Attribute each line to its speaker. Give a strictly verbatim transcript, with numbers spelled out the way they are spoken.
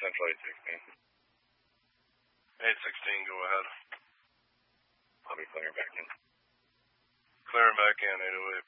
Speaker 1: Central eight sixteen.
Speaker 2: eight sixteen, go ahead.
Speaker 1: I'll be clearing back in.
Speaker 2: Clearing back in, eight oh eight.